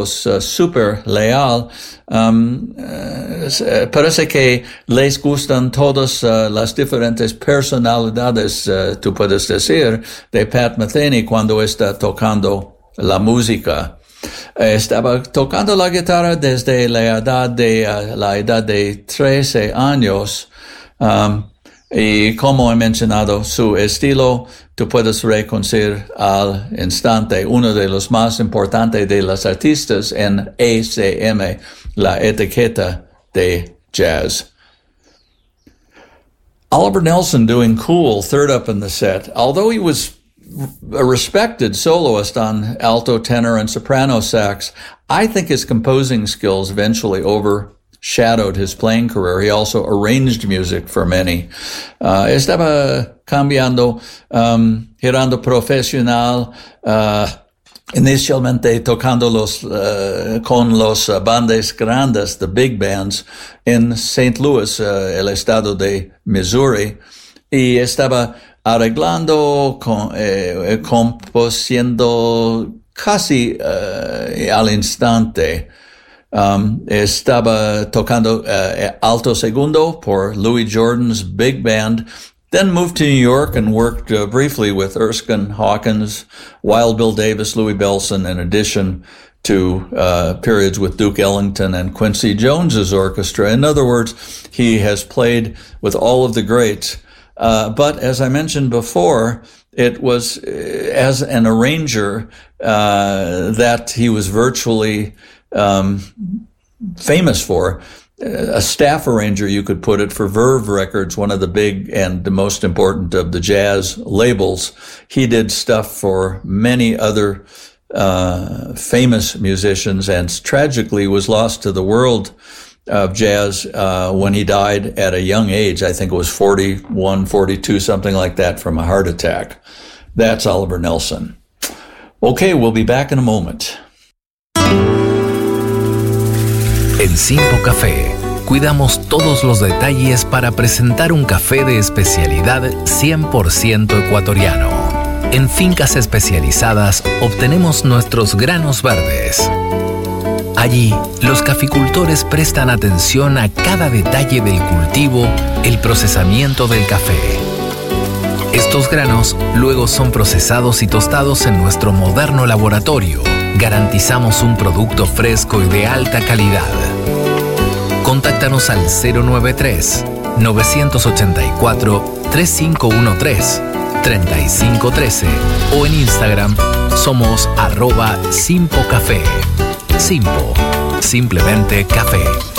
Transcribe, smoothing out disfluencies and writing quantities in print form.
músicos súper leal. Parece que les gustan todas las diferentes personalidades, tú puedes decir, de Pat Metheny cuando está tocando la música. Estaba tocando la guitarra desde la edad de 13 años. Y como he mencionado, su estilo, tú puedes reconocer al instante uno de los más importantes de los artistas en ECM, la etiqueta de jazz. Oliver Nelson doing cool, third up in the set. Although he was a respected soloist on alto, tenor, and soprano sax, I think his composing skills eventually overshadowed his playing career. He also arranged music for many. Estaba cambiando, girando profesional, inicialmente tocando con los bandas grandes, the big bands, en St. Louis, el estado de Missouri, y estaba arreglando, composiendo casi al instante. Estaba tocando alto segundo por Louis Jordan's big band, then moved to New York and worked briefly with Erskine Hawkins, Wild Bill Davis, Louis Bellson, in addition to periods with Duke Ellington and Quincy Jones's orchestra. In other words, he has played with all of the greats. But as I mentioned before, it was as an arranger that he was virtually famous for. A staff arranger, you could put it, for Verve Records, one of the big and the most important of the jazz labels. He did stuff for many other famous musicians and tragically was lost to the world of jazz when he died at a young age. I think it was 41, 42, something like that, from a heart attack. That's Oliver Nelson. Okay, we'll be back in a moment. En Simpo Café, cuidamos todos los detalles para presentar un café de especialidad 100% ecuatoriano. En fincas especializadas obtenemos nuestros granos verdes. Allí, los caficultores prestan atención a cada detalle del cultivo, el procesamiento del café. Estos granos luego son procesados y tostados en nuestro moderno laboratorio. Garantizamos un producto fresco y de alta calidad. Contáctanos al 093-984-3513-3513 o en Instagram somos @SimpoCafé. Simpo, simplemente café.